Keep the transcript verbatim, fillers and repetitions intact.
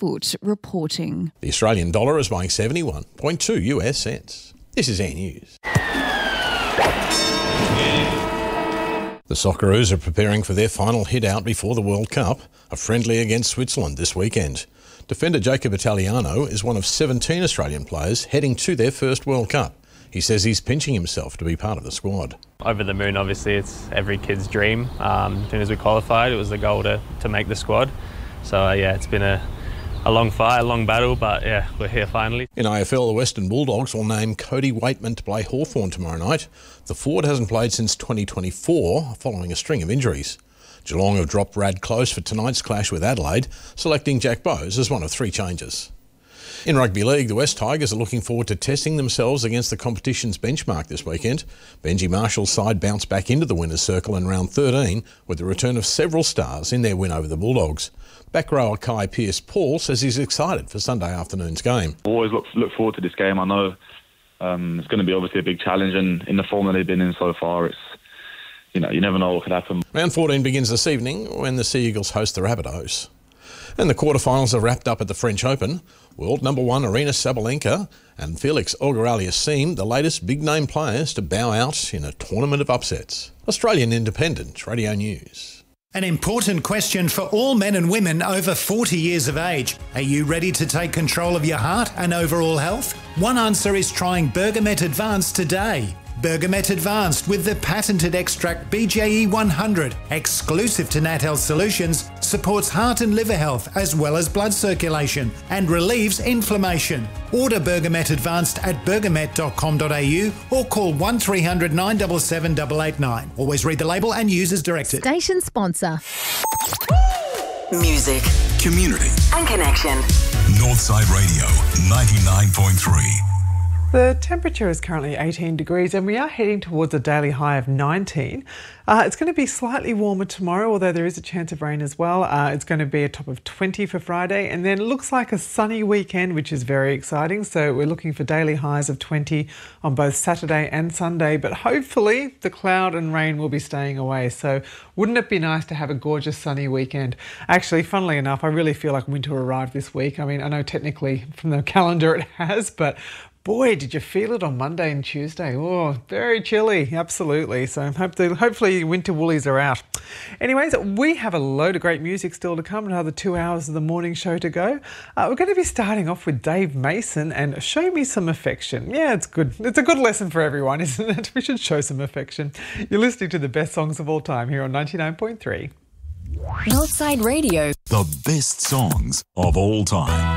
Foot reporting. The Australian dollar is buying seventy-one point two U S cents. This is Air News. The Socceroos are preparing for their final hit out before the World Cup, a friendly against Switzerland this weekend. Defender Jacob Italiano is one of seventeen Australian players heading to their first World Cup. He says he's pinching himself to be part of the squad. Over the moon, obviously, it's every kid's dream. Um, as soon as we qualified, it was the goal to, to make the squad. So, uh, yeah, it's been a, a long fight, a long battle, but, yeah, we're here finally. In A F L, the Western Bulldogs will name Cody Waitman to play Hawthorn tomorrow night. The forward hasn't played since twenty twenty-four, following a string of injuries. Geelong have dropped Brad Close for tonight's clash with Adelaide, selecting Jack Bowes as one of three changes. In Rugby League, the West Tigers are looking forward to testing themselves against the competition's benchmark this weekend. Benji Marshall's side bounced back into the winners' circle in round thirteen with the return of several stars in their win over the Bulldogs. Back rower Kai Pearce-Paul says he's excited for Sunday afternoon's game. I always look, look forward to this game. I know um, it's going to be obviously a big challenge, and in the form that they've been in so far, it's, you know, you never know what could happen. Round fourteen begins this evening when the Sea Eagles host the Rabbitohs. And the quarterfinals are wrapped up at the French Open. World number one Aryna Sabalenka and Felix Auger-Aliassime, the latest big-name players to bow out in a tournament of upsets. Australian Independent Radio News. An important question for all men and women over forty years of age. Are you ready to take control of your heart and overall health? One answer is trying Bergamet Advanced today. Bergamet Advanced with the patented extract B J E one hundred, exclusive to Nat Health Solutions, supports heart and liver health as well as blood circulation and relieves inflammation. Order Bergamet Advanced at bergamet dot com dot a u or call one three hundred nine seven seven eight eight nine. Always read the label and use as directed. Station sponsor. Music, community and connection. Northside Radio ninety-nine point three. The temperature is currently eighteen degrees and we are heading towards a daily high of nineteen. Uh, it's going to be slightly warmer tomorrow, although there is a chance of rain as well. Uh, it's going to be a top of twenty for Friday, and then it looks like a sunny weekend, which is very exciting. So we're looking for daily highs of twenty on both Saturday and Sunday, but hopefully the cloud and rain will be staying away. So wouldn't it be nice to have a gorgeous sunny weekend? Actually, funnily enough, I really feel like winter arrived this week. I mean, I know technically from the calendar it has, but boy, did you feel it on Monday and Tuesday. Oh, very chilly, absolutely. So hope the, hopefully winter woolies are out. Anyways, we have a load of great music still to come, another two hours of the morning show to go. Uh, we're going to be starting off with Dave Mason and Show Me Some Affection. Yeah, it's good. It's a good lesson for everyone, isn't it? We should show some affection. You're listening to the best songs of all time here on ninety-nine point three. Northside Radio. The best songs of all time.